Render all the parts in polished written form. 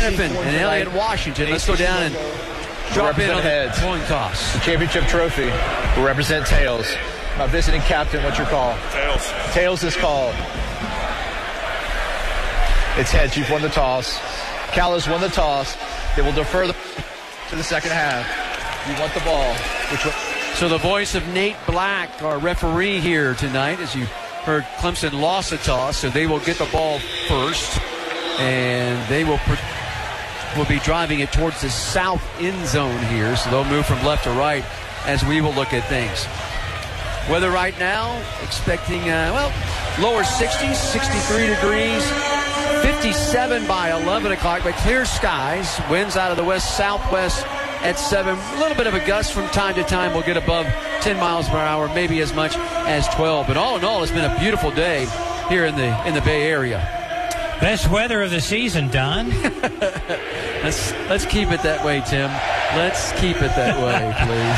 Hennepin and Elliott Washington. Let's go down and drop in on the coin toss. The championship trophy will represent Tails. My visiting captain, what's your call? Tails. Tails is called. It's heads. You've won the toss. Cal has won the toss. They will defer to the second half. You want the ball. So the voice of Nate Black, our referee here tonight, as you heard, Clemson lost the toss, so they will get the ball first, and they will be driving it towards the south end zone here, so they'll move from left to right as we will look at things. Weather right now, expecting, lower 60s, 63 degrees, 57 by 11 o'clock, but clear skies, winds out of the west-southwest at 7. A little bit of a gust from time to time. We'll get above 10 miles per hour, maybe as much as 12. But all in all, it's been a beautiful day here in the Bay Area. Best weather of the season, Don. Let's keep it that way, Tim. Let's keep it that way, please.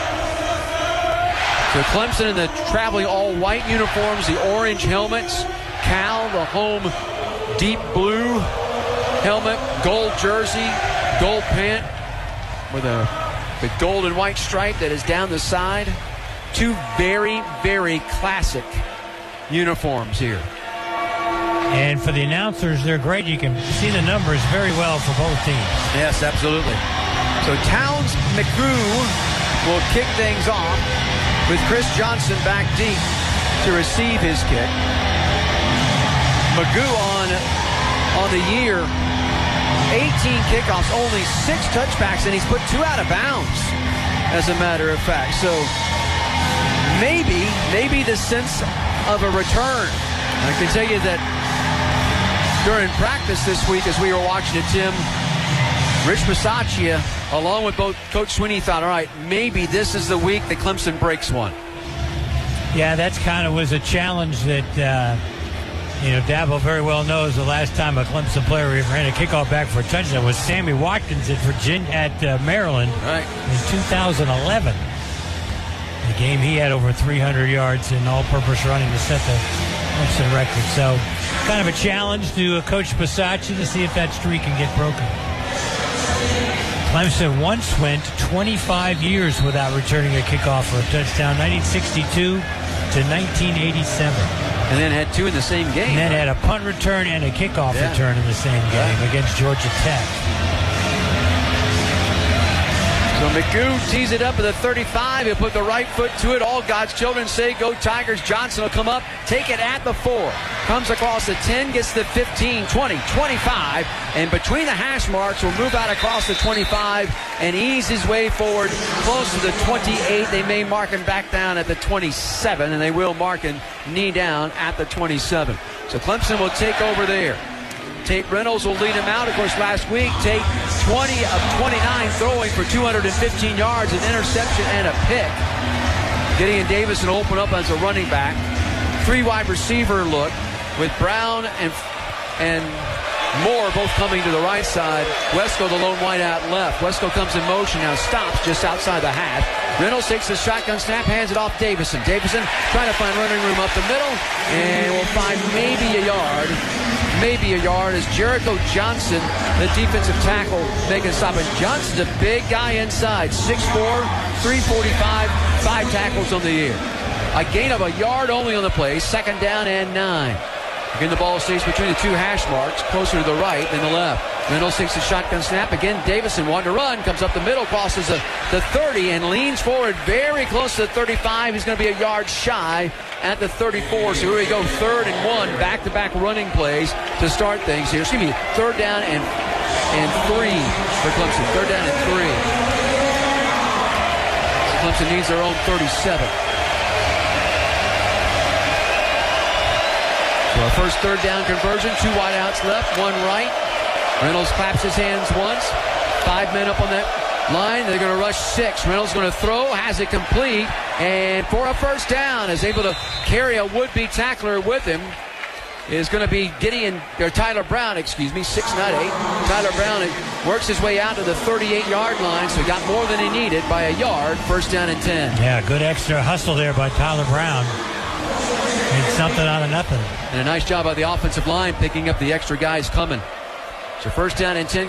So Clemson in the traveling all-white uniforms, the orange helmets. Cal, the home deep blue helmet, gold jersey, gold pant with a gold and white stripe that is down the side. Two very, very classic uniforms here. And for the announcers, they're great. You can see the numbers very well for both teams. Yes, absolutely. So Towns McGrew will kick things off with Chris Johnson back deep to receive his kick. McGrew on the year, 18 kickoffs, only 6 touchbacks, and he's put 2 out of bounds, as a matter of fact. So maybe the sense of a return. I can tell you that during practice this week, as we were watching it, Tim, Rich Bisaccia, along with both Coach Sweeney, thought, all right, maybe this is the week that Clemson breaks one. Yeah, that's kind of was a challenge that, Dabo very well knows. The last time a Clemson player ran a kickoff back for a touchdown was Sammy Watkins at Maryland in 2011. The game he had over 300 yards in all-purpose running to set the Clemson record. So kind of a challenge to Coach Bisaccia to see if that streak can get broken. Clemson once went 25 years without returning a kickoff for a touchdown, 1962 to 1987. And then had 2 in the same game. And then had a punt return and a kickoff return in the same game against Georgia Tech. So McGrew tees it up at the 35. He'll put the right foot to it. All God's children say, go Tigers. Johnson will come up, take it at the 4. Comes across the 10, gets the 15, 20, 25. And between the hash marks, will move out across the 25 and ease his way forward close to the 28. They may mark him back down at the 27, and they will mark him knee down at the 27. So Clemson will take over there. Tate Reynolds will lead him out. Of course, last week, Tate 20 of 29 throwing for 215 yards, an interception, and a pick. Gideon Davison will open up as a running back. 3 wide receiver look with Brown and Moore both coming to the right side. Wesco, the lone wide out left. Wesco comes in motion now, stops just outside the hash. Reynolds takes the shotgun snap, hands it off Davison. Davison trying to find running room up the middle, and will find maybe a yard as Jericho Johnson, the defensive tackle, making a stop. And Johnson's a big guy inside, 6'4", 345, 5 tackles on the year. A gain of a yard only on the play, 2nd down and 9. Again, the ball stays between the 2 hash marks, closer to the right than the left. Reynolds takes the shotgun snap. Again, Davison wanting to run, comes up the middle, crosses the 30, and leans forward very close to the 35. He's going to be a yard shy at the 34. So here we go, 3rd and 1, back-to-back running plays to start things here. Excuse me, 3rd down and 3 for Clemson. 3rd down and 3. Clemson needs their own 37. So our first 3rd down conversion, 2 wideouts left, 1 right. Reynolds claps his hands once. 5 men up on that line. They're going to rush 6. Reynolds going to throw, has it complete, and for a first down is able to carry a would-be tackler with him. Is going to be Tyler Brown, 6, not 8. Tyler Brown works his way out to the 38-yard line, so he got more than he needed by a yard. 1st down and 10. Yeah, good extra hustle there by Tyler Brown. Made something out of nothing. And a nice job by the offensive line picking up the extra guys coming. So 1st down and 10.